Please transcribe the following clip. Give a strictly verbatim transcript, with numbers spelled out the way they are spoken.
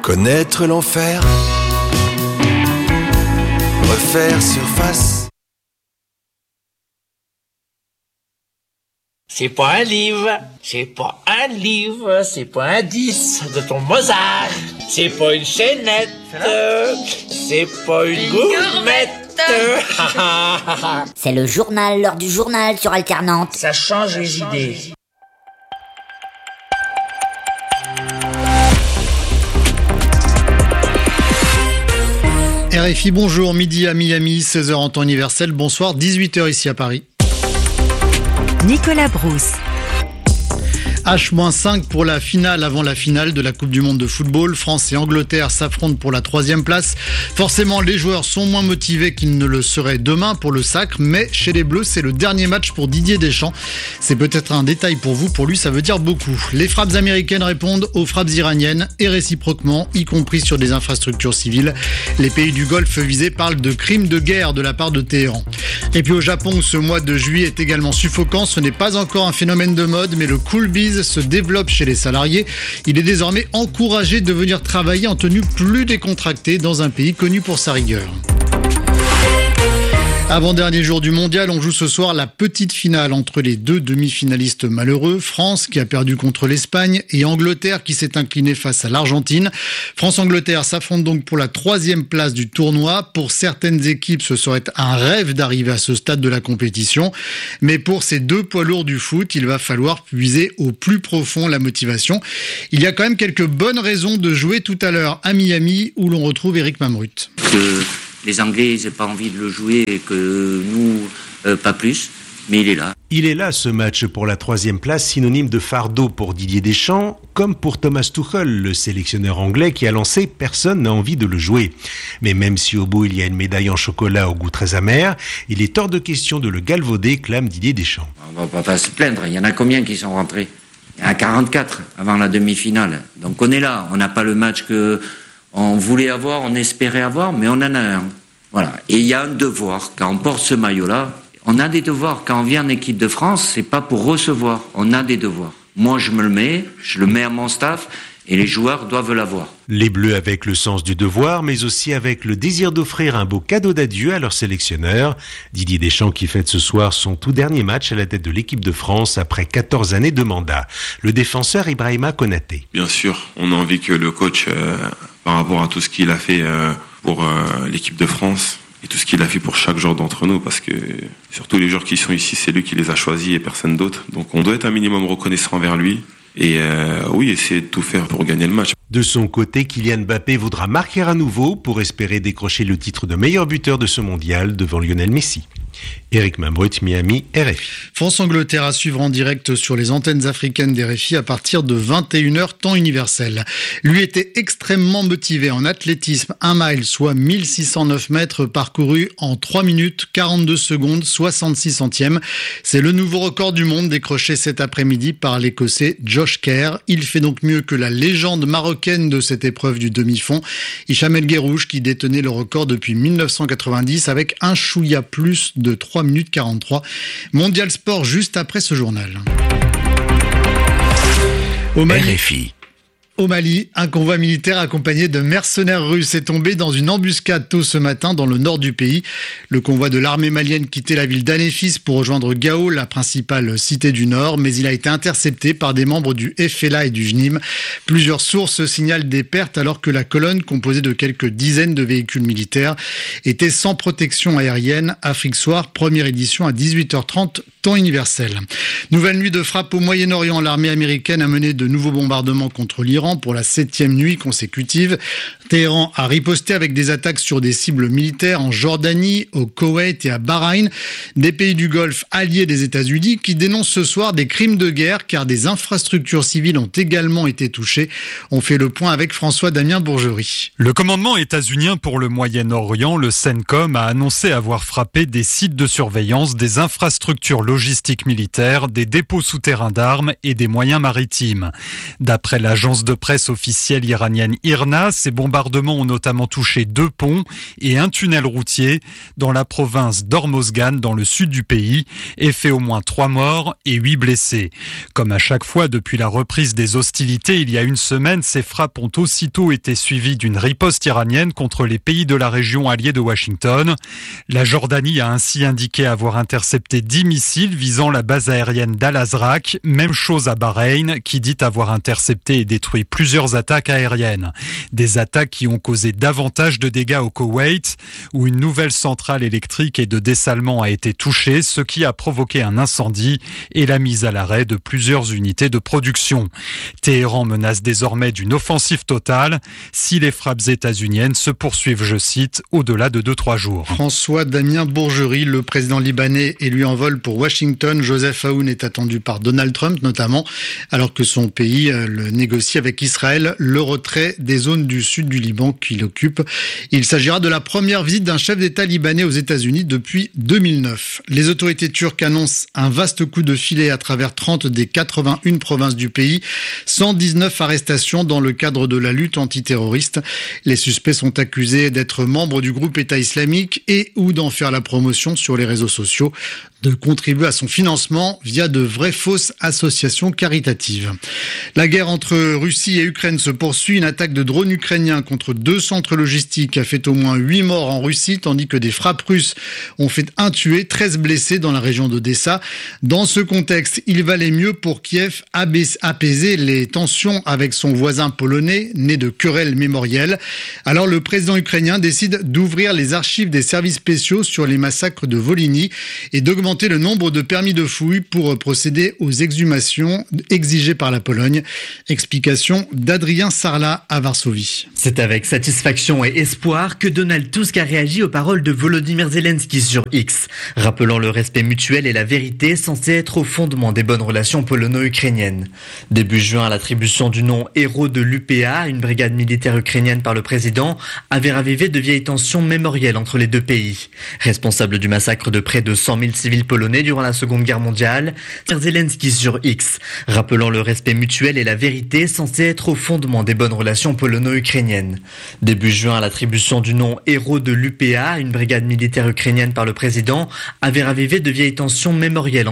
Connaître l'enfer, refaire surface. C'est pas un livre, c'est pas un livre, c'est pas un dix de ton Mozart, c'est pas une chaînette, c'est pas une gourmette. C'est le journal, l'heure du journal sur Alternante. Ça change les idées. R F I, bonjour, midi à Miami, seize heures en temps universel, bonsoir, dix-huit heures ici à Paris. Nicolas Brousse. H cinq pour la finale avant la finale de la Coupe du Monde de football. France et Angleterre s'affrontent pour la troisième place. Forcément, les joueurs sont moins motivés qu'ils ne le seraient demain pour le sacre, mais chez les Bleus, c'est le dernier match pour Didier Deschamps. C'est peut-être un détail pour vous, pour lui, ça veut dire beaucoup. Les frappes américaines répondent aux frappes iraniennes et réciproquement, y compris sur des infrastructures civiles. Les pays du Golfe visés parlent de crimes de guerre de la part de Téhéran. Et puis au Japon, où ce mois de juillet est également suffocant, ce n'est pas encore un phénomène de mode, mais le cool biz se développe chez les salariés. Il est désormais encouragé de venir travailler en tenue plus décontractée dans un pays connu pour sa rigueur. Avant-dernier jour du mondial, on joue ce soir la petite finale entre les deux demi-finalistes malheureux. France qui a perdu contre l'Espagne et Angleterre qui s'est inclinée face à l'Argentine. France-Angleterre s'affrontent donc pour la troisième place du tournoi. Pour certaines équipes, ce serait un rêve d'arriver à ce stade de la compétition. Mais pour ces deux poids lourds du foot, il va falloir puiser au plus profond la motivation. Il y a quand même quelques bonnes raisons de jouer tout à l'heure à Miami où l'on retrouve Eric Mamrut. Que les Anglais n'ont pas envie de le jouer et que nous, euh, pas plus, mais il est là. Il est là, ce match pour la troisième place, synonyme de fardeau pour Didier Deschamps, comme pour Thomas Tuchel, le sélectionneur anglais qui a lancé « Personne n'a envie de le jouer ». Mais même si au bout il y a une médaille en chocolat au goût très amer, il est hors de question de le galvauder, clame Didier Deschamps. On va pas se plaindre, il y en a combien qui sont rentrés ? Il y en a quarante-quatre avant la demi-finale. Donc on est là, on n'a pas le match que on voulait avoir, on espérait avoir, mais on en a un. Voilà. Et il y a un devoir. Quand on porte ce maillot-là, on a des devoirs. Quand on vient en équipe de France, c'est pas pour recevoir. On a des devoirs. Moi, je me le mets, je le mets à mon staff, et les joueurs doivent l'avoir. Les Bleus avec le sens du devoir, mais aussi avec le désir d'offrir un beau cadeau d'adieu à leur sélectionneur. Didier Deschamps qui fête ce soir son tout dernier match à la tête de l'équipe de France après quatorze années de mandat. Le défenseur Ibrahima Konaté. Bien sûr, on a envie que le coach, euh, par rapport à tout ce qu'il a fait euh, pour euh, l'équipe de France, et tout ce qu'il a fait pour chaque joueur d'entre nous, parce que surtout les joueurs qui sont ici, c'est lui qui les a choisis et personne d'autre. Donc on doit être un minimum reconnaissant envers lui. Et euh, oui, essayer de tout faire pour gagner le match. De son côté, Kylian Mbappé voudra marquer à nouveau pour espérer décrocher le titre de meilleur buteur de ce mondial devant Lionel Messi. Eric Mamrut, Miami, R F I. France-Angleterre à suivre en direct sur les antennes africaines d'R F I à partir de vingt et une heures temps universel. Lui était extrêmement motivé en athlétisme. Un mile, soit mille six cent neuf mètres parcourus en trois minutes, quarante-deux secondes, soixante-six centièmes. C'est le nouveau record du monde décroché cet après-midi par l'Écossais Josh Kerr. Il fait donc mieux que la légende marocaine de cette épreuve du demi-fond, Hicham El Guerrouj, qui détenait le record depuis mille neuf cent quatre-vingt-dix avec un chouïa plus de trois minutes quarante-trois. Mondial Sport juste après ce journal. Au Mali, R F I. Au Mali, un convoi militaire accompagné de mercenaires russes est tombé dans une embuscade tôt ce matin dans le nord du pays. Le convoi de l'armée malienne quittait la ville d'Anéfis pour rejoindre Gao, la principale cité du nord, mais il a été intercepté par des membres du F L A et du J N I M. Plusieurs sources signalent des pertes alors que la colonne, composée de quelques dizaines de véhicules militaires, était sans protection aérienne. Afrique Soir, première édition à dix-huit heures trente, temps universel. Nouvelle nuit de frappe au Moyen-Orient. L'armée américaine a mené de nouveaux bombardements contre l'Iran pour la septième nuit consécutive. Téhéran a riposté avec des attaques sur des cibles militaires en Jordanie, au Koweït et à Bahreïn, des pays du Golfe alliés des États-Unis qui dénoncent ce soir des crimes de guerre car des infrastructures civiles ont également été touchées. On fait le point avec François-Damien Bourgerie. Le commandement états-unien pour le Moyen-Orient, le CENTCOM, a annoncé avoir frappé des sites de surveillance, des infrastructures logistique militaire, des dépôts souterrains d'armes et des moyens maritimes. D'après l'agence de presse officielle iranienne IRNA, ces bombardements ont notamment touché deux ponts et un tunnel routier dans la province d'Hormozgan dans le sud du pays et fait au moins trois morts et huit blessés. Comme à chaque fois depuis la reprise des hostilités il y a une semaine, ces frappes ont aussitôt été suivies d'une riposte iranienne contre les pays de la région alliés de Washington. La Jordanie a ainsi indiqué avoir intercepté dix missiles visant la base aérienne d'Al-Azraq. Même chose à Bahreïn, qui dit avoir intercepté et détruit plusieurs attaques aériennes. Des attaques qui ont causé davantage de dégâts au Koweït, où une nouvelle centrale électrique et de dessalement a été touchée, ce qui a provoqué un incendie et la mise à l'arrêt de plusieurs unités de production. Téhéran menace désormais d'une offensive totale si les frappes états-uniennes se poursuivent, je cite, au-delà de deux à trois jours. François Damien Bourgerie, le président libanais élu en vol pour Washington. Joseph Aoun est attendu par Donald Trump notamment, alors que son pays le négocie avec Israël le retrait des zones du sud du Liban qu'il occupe. Il s'agira de la première visite d'un chef d'État libanais aux États-Unis depuis deux mille neuf. Les autorités turques annoncent un vaste coup de filet à travers trente des quatre-vingt-une provinces du pays. cent dix-neuf arrestations dans le cadre de la lutte antiterroriste. Les suspects sont accusés d'être membres du groupe État islamique et ou d'en faire la promotion sur les réseaux sociaux, de contribuer à son financement via de vraies fausses associations caritatives. La guerre entre Russie et Ukraine se poursuit. Une attaque de drones ukrainiens contre deux centres logistiques a fait au moins huit morts en Russie, tandis que des frappes russes ont fait un tué, treize blessés dans la région d'Odessa. Dans ce contexte, il valait mieux pour Kiev apaiser les tensions avec son voisin polonais, né de querelles mémorielles. Alors le président ukrainien décide d'ouvrir les archives des services spéciaux sur les massacres de Volhynie et d'augmenter le nombre de permis de fouilles pour procéder aux exhumations exigées par la Pologne. Explication d'Adrien Sarlat à Varsovie. C'est avec satisfaction et espoir que Donald Tusk a réagi aux paroles de Volodymyr Zelensky sur X, rappelant le respect mutuel et la vérité censés être au fondement des bonnes relations polono-ukrainiennes. Début juin, l'attribution du nom héros de l'U P A, une brigade militaire ukrainienne par le président, avait ravivé de vieilles tensions mémorielles entre les deux pays. Responsable du massacre de près de cent mille civils polonais durant la Seconde Guerre mondiale, Zelensky sur X, rappelant le respect mutuel et la vérité censés être au fondement des bonnes relations polono-ukrainiennes. Début juin, l'attribution du nom héros de l'U P A, une brigade militaire ukrainienne par le président, avait ravivé de vieilles tensions mémorielles